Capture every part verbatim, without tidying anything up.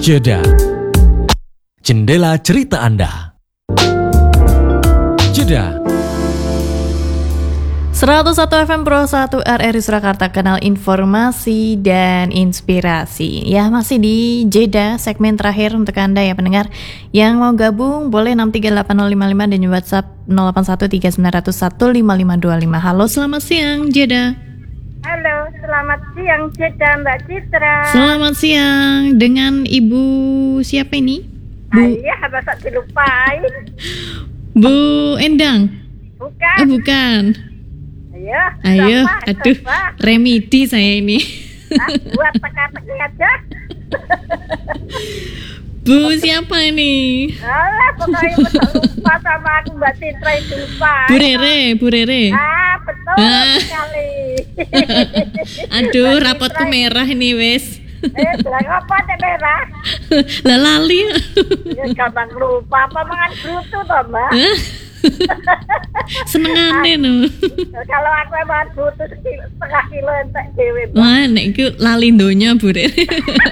Jeda. Jendela cerita Anda. Jeda. seratus satu F M Pro satu R R I Surakarta, kanal informasi dan inspirasi. Ya, masih di Jeda, segmen terakhir untuk Anda ya pendengar. Yang mau gabung boleh enam tiga delapan nol lima lima dan WhatsApp nol delapan satu tiga sembilan nol satu lima lima dua lima. Halo, selamat siang Jeda. Halo, selamat siang Jeda Mbak Citra. Selamat siang, dengan Ibu siapa ini? Bu Ayah, masa dilupain? Bu Endang? Bukan. Oh, bukan. Ayo, Ayo, siapa? aduh, Siapa? remedi saya ini. Ah, buat teka-teki aja. Bu siapa ini? Alah, pokoknya betul lupa sama aku Mbak Citra itu lupa. Bu Rere, Bu Rere. Ah, betul Ah. sekali. Aduh, Mbak rapotku Citra. merah ini wes. Eh, bilang apa nih merah? Lah lali. Ya, gampang lupa, apa mangan brutu toh Mbak? Hah? Senengane no. Kalau aku emang brutu sekilo- setengah kilo entek dewe Mbak. Wah, nek iku lali donya Bu Rere.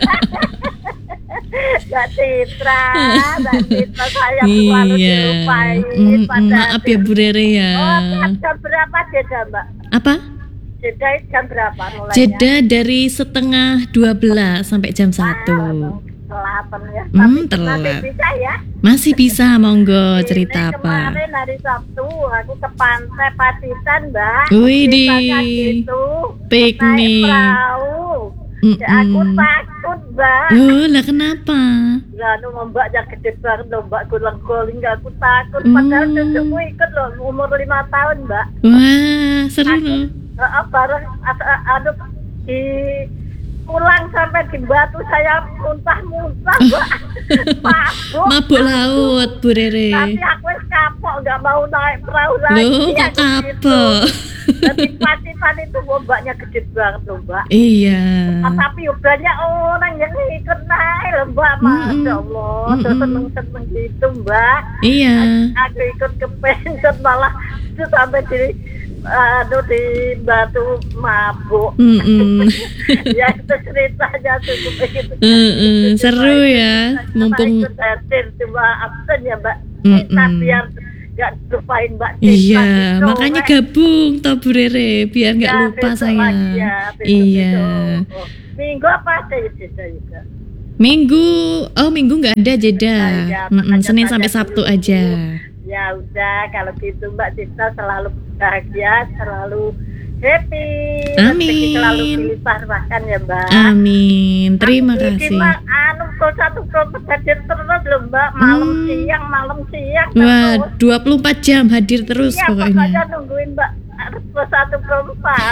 Mbak Citra, Mbak Citra saya selalu Iya. dilupain. Mm, pada maaf ya Bu Rere ya. Oh, jam berapa jeda Mbak? Apa? Jeda jam berapa mulainya? Jeda dari setengah dua belas sampai jam satu. Selatan ya. Hmm, Tapi telat. masih bisa ya. Masih bisa, monggo cerita Ini apa? Kemarin hari Sabtu aku ke pantai Pacitan Mbak. Widih. Ceritanya gitu. Piknik. Naik perahu. Mm-mm. Ya, aku takut Mbak. Oh, lah kenapa? Ya, nu Mbak yang gede banget loh Mbak, guling-guling aku takut. Hmm. Padahal cucuku ikut loh, umur lima tahun Mbak. Wah, seru loh. Uh, bareng ad- aduh di pulang sampai di batu saya muntah-muntah Mbak. Mabuk. Mabuk laut, Bu Rere. Tapi aku wis kapok nggak mau naik perahu lagi. Loh, kok aku gitu. kapok? Tapi Pacitan itu ombaknya gede banget loh Mbak. Iya. Ah, tapi banyak orang yang ikut naik loh Mbak. Mm-mm. Masya Allah, Mm-mm. terus seneng-seneng gitu Mbak. Iya. Aku ikut kepencut malah itu sampai di aduh di batu mabuk. Mm-mm. Ya itu ceritanya cukup begitu. Mm-mm. Seru ya, mumpung. Ikut hadir cuma absen ya Mbak. Mm-mm. Kita biar nggak lupain Mbak Citra Iya, gitu, makanya Mbak. gabung toh Bu Rere biar nggak Ya, lupa besok saya. lagi ya, besok, Iya. besok. Oh, minggu apa ada ya jeda juga? Minggu, oh minggu nggak ada jeda. Ah, iya, Mm-mm, makanya Senin tanya sampai Sabtu dulu. aja. Ya udah kalau gitu Mbak Citra selalu bahagia, selalu happy, Amin. rezeki selalu dilimpahkan ya Mbak. Amin. Terima Aku kasih. ini, Mbak, anu kok satu program hadir terus loh Mbak, malam Hmm. siang, malam siang Wah, terus. dua puluh empat jam hadir terus Iya, pokoknya. pokoknya nungguin Mbak ke satu perempat.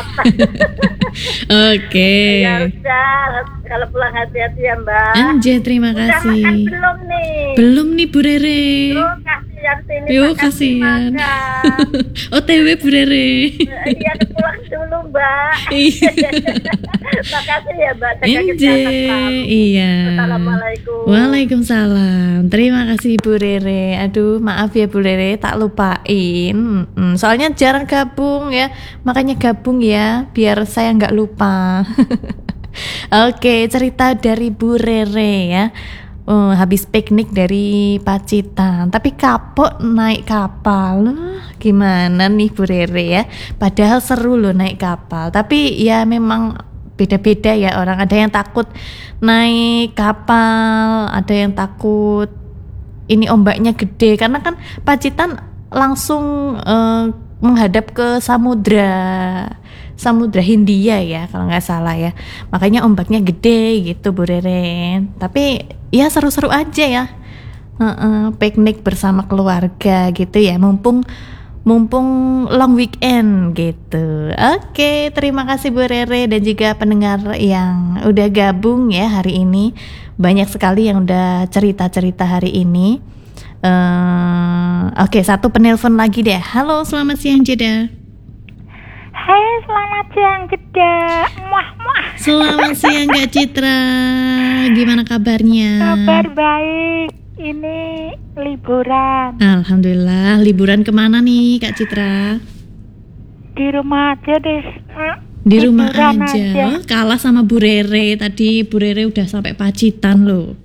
Oke. Ya udah, kalau pulang hati-hati ya Mbak. Anje, terima Udah makan kasih. belum nih? Belum nih Bu Rere. Oh, kasihan sini. Yo, makan kasihan. makan. O T W Bu Rere. Iya, pulang dulu Mbak. Iya. Makasih ya Mbak. Jaga Anje, kesehatan selalu. iya. Assalamualaikum. Waalaikumsalam. Terima kasih Bu Rere. Aduh, maaf ya Bu Rere, tak lupain. Mm, soalnya jarang gabung ya, makanya gabung ya, biar saya nggak lupa. Oke, cerita dari Bu Rere ya. Oh, habis piknik dari Pacitan, tapi kapok naik kapal. Loh, gimana nih Bu Rere ya? Padahal seru loh naik kapal, tapi ya memang beda-beda ya orang. Ada yang takut naik kapal, ada yang takut ini ombaknya gede, karena kan Pacitan langsung eh, menghadap ke samudra Samudra Hindia ya kalau nggak salah ya, makanya ombaknya gede gitu Bu Rere. Tapi ya seru-seru aja ya, Heeh, piknik bersama keluarga gitu ya, mumpung mumpung long weekend gitu. Oke, terima kasih Bu Rere dan juga pendengar yang udah gabung ya hari ini. Banyak sekali yang udah cerita-cerita hari ini. Uh, Oke, satu penelpon lagi deh. Halo, selamat siang Jeda. Hai, selamat siang Jeda. Muah muah. Selamat siang Kak Citra. Gimana kabarnya? Kabar baik. Ini liburan. Alhamdulillah. Liburan kemana nih Kak Citra? Di rumah aja deh. Eh, Di rumah liburan aja. Oh, kalah sama Bu Rere. Tadi Bu Rere udah sampai Pacitan loh.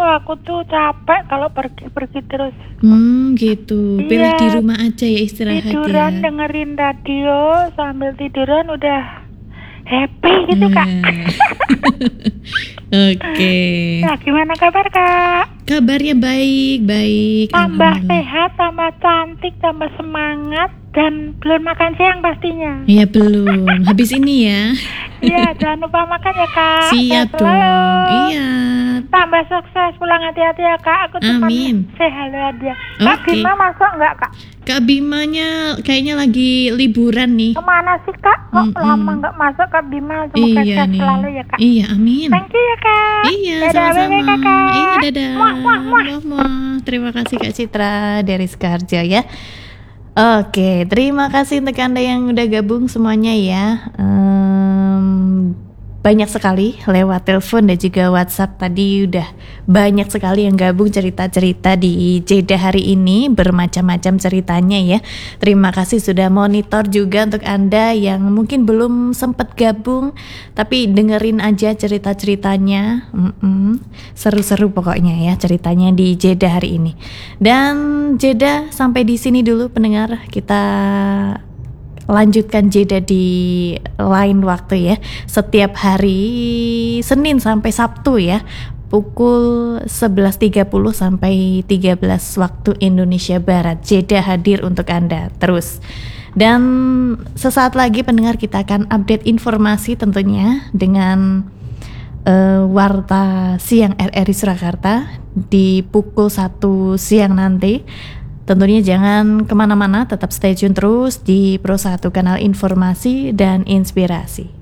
aku tuh capek kalau pergi-pergi terus. Hmm, gitu. Pilih Iya, di rumah aja ya istirahat tiduran ya. dengerin radio sambil tiduran udah happy gitu kak. Hmm. Oke. Nah gimana kabar kak? Kabarnya baik, baik. Tambah Alhamdulillah. sehat, tambah cantik, tambah semangat, dan belum makan siang pastinya. Ya belum. Habis ini ya. Iya, jangan lupa makan ya kak. Siap Sehat dong. selalu. Iya. Tambah sukses, pulang hati-hati ya kak. Aku cuma Amin. say halo aja. Kak Oke. Bima masuk nggak kak? Kak Bimanya kayaknya lagi liburan nih. Kemana sih kak? Kok Mm-mm. lama nggak masuk Kak Bima? Semoga Iya sehat nih. selalu ya kak. Iya, amin. Thank you ya kak. Iya, Dadah, bye-bye, sama-sama. kakak. Iya, dadah. Muah, muah, muah. Muah, muah. Terima kasih Kak Citra dari Skarjo ya. Oke, terima kasih untuk Anda yang udah gabung semuanya ya. Em, banyak sekali lewat telepon dan juga WhatsApp tadi udah banyak sekali yang gabung cerita-cerita di Jeddah hari ini, bermacam-macam ceritanya ya. Terima kasih sudah monitor juga untuk Anda yang mungkin belum sempat gabung tapi dengerin aja cerita-ceritanya. Mm-mm. Seru-seru pokoknya ya ceritanya di Jeddah hari ini. Dan Jeddah sampai di sini dulu pendengar, kita lanjutkan jeda di lain waktu ya. Setiap hari Senin sampai Sabtu ya, pukul sebelas tiga puluh sampai tiga belas waktu Indonesia Barat. Jeda hadir untuk Anda terus. Dan sesaat lagi pendengar kita akan update informasi tentunya dengan uh, Warta Siang R R I Surakarta di pukul satu siang nanti. Tentunya jangan kemana-mana, tetap stay tune terus di Pro satu Kanal Informasi dan Inspirasi.